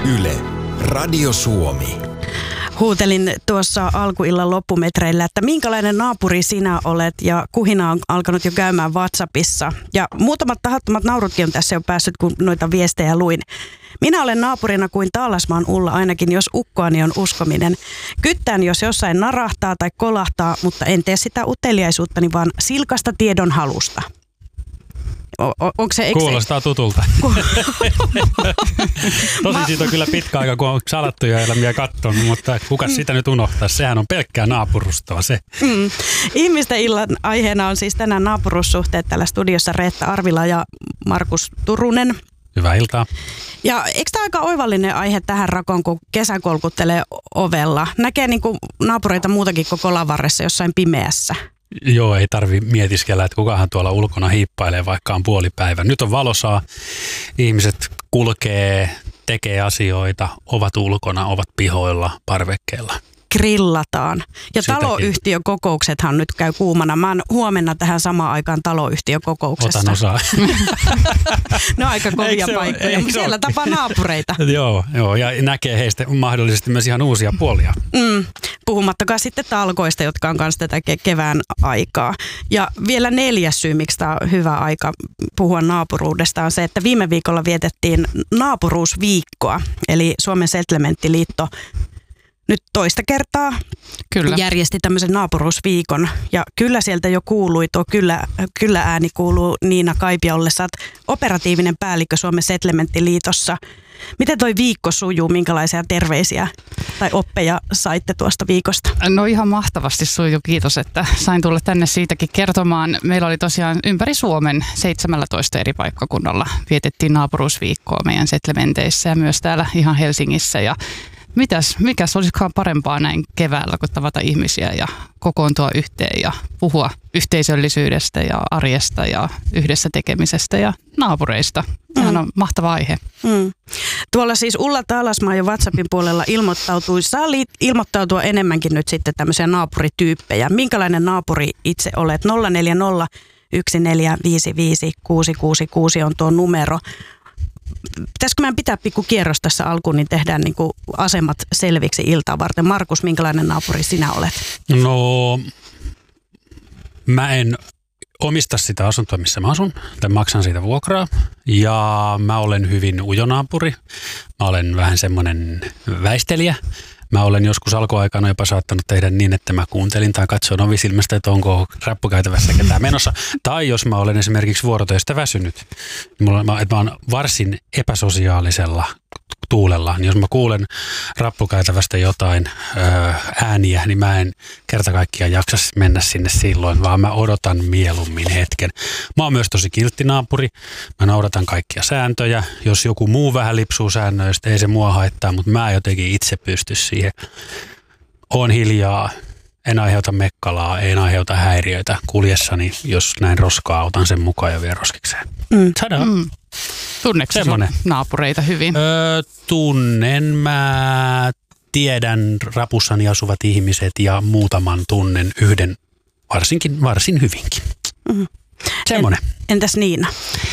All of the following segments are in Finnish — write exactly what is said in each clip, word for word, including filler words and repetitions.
Yle, Radio Suomi. Huutelin tuossa alkuillan loppumetreillä, että minkälainen naapuri sinä olet, ja kuhina on alkanut jo käymään WhatsAppissa. Ja muutamat tahattomat naurutkin on tässä jo päässyt, kun noita viestejä luin. Minä olen naapurina kuin Taalasmaan Ulla, ainakin jos ukkoani on uskominen. Kyttään, jos jossain narahtaa tai kolahtaa, mutta en tee sitä uteliaisuuttani, vaan silkasta tiedon halusta. O- onko se, Kuulostaa se... tutulta. Tosin siitä on kyllä pitkä aika, kun on salattuja elämiä katsonut, mutta kuka mm. sitä nyt unohtaa? Sehän on pelkkää naapurustoa se. Mm. Ihmisten illan aiheena on siis tänään naapurussuhteet. Täällä studiossa Reetta Arvila ja Markus Turunen. Hyvää iltaa. Ja eikö tämä aika oivallinen aihe tähän rakoon, kun kesä kolkuttelee ovella? Näkee niin kuin naapureita muutakin kuin kolavarressa jossain pimeässä. Joo, ei tarvi mietiskellä, että kukahan tuolla ulkona hiippailee, vaikka on puolipäivä. Nyt on valosaa, ihmiset kulkee, tekee asioita, ovat ulkona, ovat pihoilla, parvekkeella. Grillataan. Ja Sitäkin. Taloyhtiökokouksethan nyt käy kuumana. Mä oon huomenna tähän samaan aikaan taloyhtiökokouksessa. Otan osaa. No aika kovia paikkoja, mutta siellä tapaa naapureita. joo, joo, ja näkee heistä mahdollisesti myös ihan uusia puolia. Mm, puhumattakaan sitten talkoista, jotka on myös tätä ke- kevään aikaa. Ja vielä neljäs syy, miksi tämä on hyvä aika puhua naapuruudesta, on se, että viime viikolla vietettiin naapuruusviikkoa, eli Suomen Settlementtiliitto nyt toista kertaa kyllä järjesti tämmöisen naapuruusviikon, ja kyllä sieltä jo kuului, tuo kyllä, kyllä ääni kuuluu Niina Kaipiolle. Sä oot operatiivinen päällikkö Suomen Settlementtiliitossa. Miten toi viikko sujuu? Minkälaisia terveisiä tai oppeja saitte tuosta viikosta? No ihan mahtavasti sujuu, kiitos, että sain tulla tänne siitäkin kertomaan. Meillä oli tosiaan ympäri Suomen seitsemäntoista eri paikkakunnalla vietettiin naapuruusviikkoa meidän settlementeissä ja myös täällä ihan Helsingissä. Ja Mitäs, mikäs olisikaan parempaa näin keväällä, kun tavata ihmisiä ja kokoontua yhteen ja puhua yhteisöllisyydestä ja arjesta ja yhdessä tekemisestä ja naapureista. Sehän mm. on mahtava aihe. Mm. Tuolla siis Ulla Taalasmaa ja WhatsAppin puolella ilmoittautui, saa ilmoittautua enemmänkin nyt sitten tämmöisiä naapurityyppejä. Minkälainen naapuri itse olet? nolla neljä nolla yksi neljä viisi viisi kuusi kuusi kuusi on tuo numero. Pitäisikö meidän pitää pikku kierros tässä alkuun, niin tehdään niin kuin asemat selviksi iltaa varten. Markus, minkälainen naapuri sinä olet? No, mä en omista sitä asuntoa, missä mä asun, tai maksan siitä vuokraa. Ja mä olen hyvin ujonaapuri. Mä olen vähän semmoinen väistelijä. Mä olen joskus alkuaikana jopa saattanut tehdä niin, että mä kuuntelin tai katsoin ovisilmästä, että onko rappukäytävässä ketään menossa. Tai jos mä olen esimerkiksi vuorotöistä väsynyt, niin mulla, mä, että mä oon varsin epäsosiaalisella tuulella. Niin jos mä kuulen rappukäytävästä jotain ö, ääniä, niin mä en kerta kaikkiaan jaksa mennä sinne silloin, vaan mä odotan mieluummin hetken. Mä oon myös tosi kiltti naapuri. Mä noudatan kaikkia sääntöjä. Jos joku muu vähän lipsuu säännöistä, ei se mua haittaa, mutta mä jotenkin itse pysty siihen. Oon hiljaa, en aiheuta mekkalaa, en aiheuta häiriöitä kuljessani. Jos näin roskaa, otan sen mukaan ja vien roskikseen. Mm. Tadaa. Mm. Tunneeko sun naapureita hyvin? Öö, tunnen. Mä tiedän rapussani asuvat ihmiset ja muutaman tunnen yhden varsinkin, varsin hyvinkin. Mm. Semmoinen. En, entäs Niina?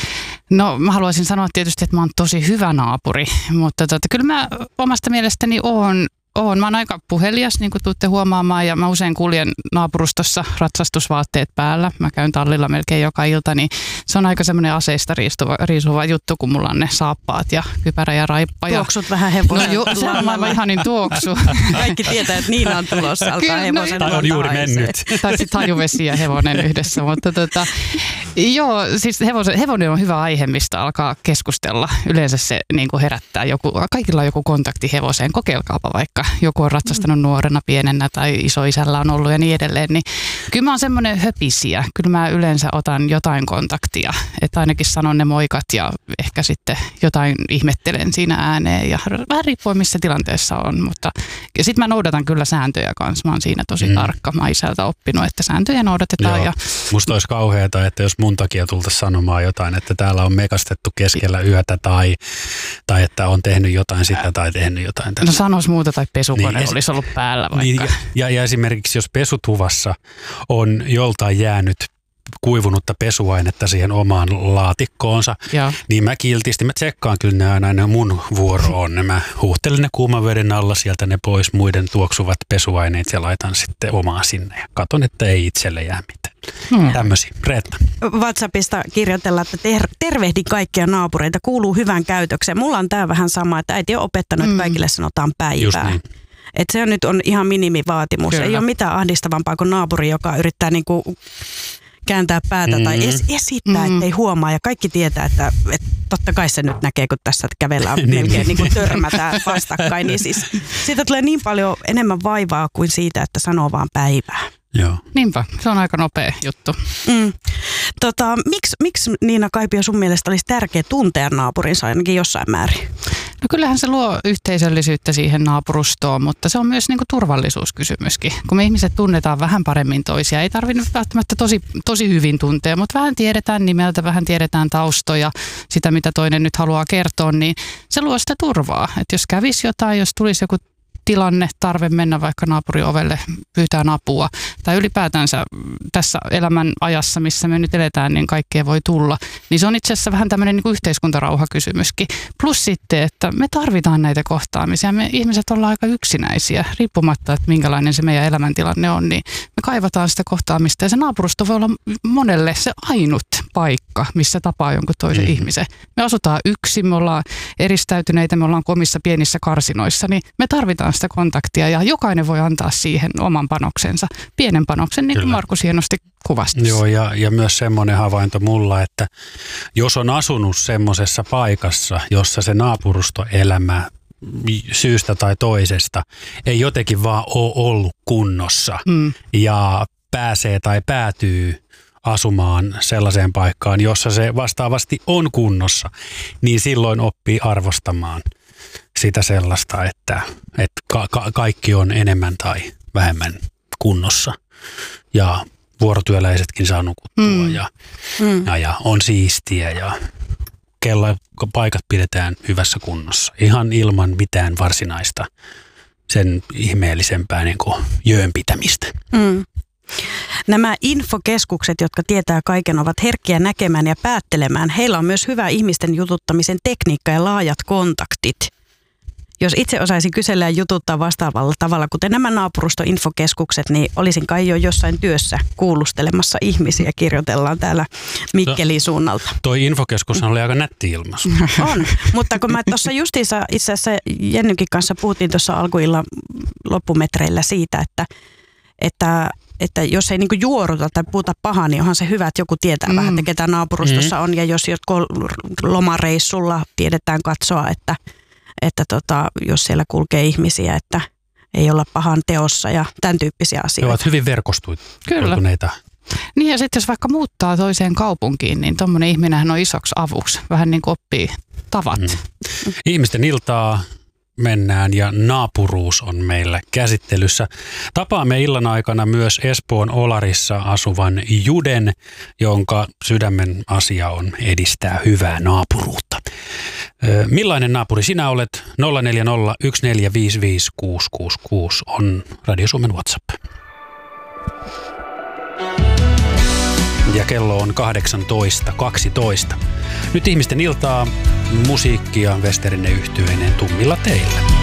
No mä haluaisin sanoa tietysti, että mä oon tosi hyvä naapuri, mutta tota, kyllä mä omasta mielestäni oon Oon. Mä oon aika puhelias, niin kuin tuutte huomaamaan, ja mä usein kuljen naapurustossa ratsastusvaatteet päällä. Mä käyn tallilla melkein joka ilta, niin se on aika semmoinen aseista riisuva, riisuva juttu, kun mulla on ne saappaat ja kypärä ja raippa. Tuoksut ja vähän hevosen. No ju, se on aivan ihanin tuoksu. Kaikki tietää, että Niina on tulossa, alkaa hevosen. Tai on juuri mennyt. Tai sitten hajuvesi ja hevonen yhdessä, mutta tota, joo, siis hevosen, hevonen on hyvä aihe, mistä alkaa keskustella. Yleensä se niin kuin herättää joku, kaikilla on joku kontakti hevoseen, kokeilkaapa vaikka. Joku on ratsastanut nuorena, pienenä tai isoisällä on ollut ja niin edelleen, niin kyllä mä oon semmoinen höpisiä. Kyllä mä yleensä otan jotain kontaktia, että ainakin sanon ne moikat ja ehkä sitten jotain ihmettelen siinä ääneen ja vähän riippuen missä tilanteessa on, mutta sitten mä noudatan kyllä sääntöjä kanssa. Mä oon siinä tosi mm. tarkka. Mä oon isältä oppinut, että sääntöjä noudatetaan. Joo. Ja musta olisi kauheata, että jos mun takia tultaisiin sanomaan jotain, että täällä on mekastettu keskellä yötä tai, tai että on tehnyt jotain sitä tai tehnyt jotain tästä. No sanois muuta tai pesukone niin, olisi ollut päällä vaikka. Niin, ja, ja esimerkiksi jos pesutuvassa on joltain jäänyt kuivunutta pesuainetta siihen omaan laatikkoonsa, ja. Niin mä kiltisti, mä tsekkaan kyllä ne aina, aina mun vuoro on. Mä huuhtelen ne kuuman veden alla sieltä ne pois muiden tuoksuvat pesuaineet ja laitan sitten omaa sinne ja katon, että ei itselle jää mitään. Hmm. Tämmöisiä. Reetta. WhatsAppista kirjoitellaan, että ter- tervehdin kaikkia naapureita, kuuluu hyvän käytökseen. Mulla on tää vähän sama, että äiti on opettanut, että kaikille sanotaan päivää. Niin. Että se on nyt on ihan minimivaatimus. Kyllä. Ei ole mitään ahdistavampaa kuin naapuri, joka yrittää niinku kääntää päätä mm-hmm. tai es- esittää, mm-hmm. ettei huomaa. Ja kaikki tietää, että, että totta kai se nyt näkee, kun tässä kävellään melkein niin kuin törmätään vastakkain. Niin siis siitä tulee niin paljon enemmän vaivaa kuin siitä, että sanoo vaan päivää. Joo. Niinpä, se on aika nopea juttu. Mm. Tota, miksi, miksi Niina Kaipio sun mielestä olisi tärkeä tuntea naapurinsa ainakin jossain määrin? No kyllähän se luo yhteisöllisyyttä siihen naapurustoon, mutta se on myös niinku turvallisuuskysymyskin. Kun me ihmiset tunnetaan vähän paremmin toisia, ei tarvitse välttämättä tosi, tosi hyvin tuntea, mutta vähän tiedetään nimeltä, vähän tiedetään taustoja, sitä mitä toinen nyt haluaa kertoa, niin se luo sitä turvaa. Että jos kävisi jotain, jos tulisi joku tilanne, tarve mennä vaikka naapurin ovelle pyytää apua. Tai ylipäätänsä tässä elämän ajassa, missä me nyt eletään, niin kaikkea voi tulla. Niin se on itse asiassa vähän tämmöinen niin kuin yhteiskuntarauhakysymyskin. Plus sitten, että me tarvitaan näitä kohtaamisia. Me ihmiset ollaan aika yksinäisiä, riippumatta, että minkälainen se meidän elämäntilanne on. Niin me kaivataan sitä kohtaamista ja se naapurusto voi olla monelle se ainut paikka, missä tapaa jonkun toisen mm-hmm. ihmisen. Me asutaan yksin, me ollaan eristäytyneitä, me ollaan komissa pienissä karsinoissa, niin me tarvitaan sitä kontaktia ja jokainen voi antaa siihen oman panoksensa, pienen panoksen, niin kuin Kyllä. Markus hienosti kuvasi. Joo, ja, ja myös semmoinen havainto mulla, että jos on asunut semmoisessa paikassa, jossa se naapurustoelämä syystä tai toisesta ei jotenkin vaan ole ollut kunnossa mm. ja pääsee tai päätyy asumaan sellaiseen paikkaan, jossa se vastaavasti on kunnossa, niin silloin oppii arvostamaan sitä sellaista, että, että ka- ka- kaikki on enemmän tai vähemmän kunnossa ja vuorotyöläisetkin saa nukuttua mm. Ja, mm. Ja, ja on siistiä ja kello, paikat pidetään hyvässä kunnossa ihan ilman mitään varsinaista sen ihmeellisempää niin kuin jöön pitämistä. Mm. Nämä infokeskukset, jotka tietää kaiken, ovat herkkiä näkemään ja päättelemään. Heillä on myös hyvä ihmisten jututtamisen tekniikka ja laajat kontaktit. Jos itse osaisin kysellä ja jututtaa vastaavalla tavalla, kuten nämä naapurustoinfokeskukset, niin olisin kai jo jossain työssä kuulustelemassa ihmisiä, kirjoitellaan täällä Mikkelin suunnalta. Toi infokeskus oli aika nätti ilmaisu. On, mutta kun mä tuossa justiinsa itse asiassa Jennykin kanssa puhuttiin tuossa alkuillan loppumetreillä siitä, että, että että jos ei niinku juoruta tai puhuta pahaa, niin onhan se hyvä, että joku tietää mm. vähän, että ketä naapurustossa mm. on. Ja jos jotkut lomareissulla tiedetään katsoa, että, että tota, jos siellä kulkee ihmisiä, että ei olla pahan teossa ja tämän tyyppisiä asioita. He ovat hyvin verkostuneita. Niin ja sitten jos vaikka muuttaa toiseen kaupunkiin, niin tommoinen ihminenhän on isoksi avuksi. Vähän niin kuin oppii tavat. Mm. Ihmisten iltaa mennään ja naapuruus on meillä käsittelyssä. Tapaamme illan aikana myös Espoon Olarissa asuvan Juden, jonka sydämen asia on edistää hyvää naapuruutta. Millainen naapuri sinä olet? nolla neljä nolla yksi neljä viisi viisi kuusi kuusi kuusi on Radio Suomen WhatsApp. Ja kello on kahdeksantoista kaksitoista. Nyt ihmisten iltaa, musiikkia Westerinen yhtyeineen tummilla teillä.